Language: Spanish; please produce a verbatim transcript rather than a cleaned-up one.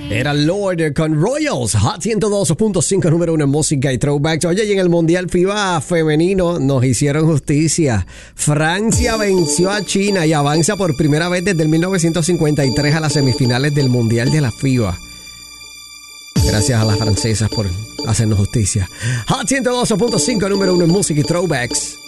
Era Lord con Royals, Hot ciento dos punto cinco, número uno en música y throwbacks. Oye, y en el Mundial FIBA femenino nos hicieron justicia. Francia venció a China y avanza por primera vez desde el mil novecientos cincuenta y tres a las semifinales del Mundial de la FIBA. Gracias a las francesas por hacernos justicia. Hot ciento dos punto cinco, número uno en música y throwbacks.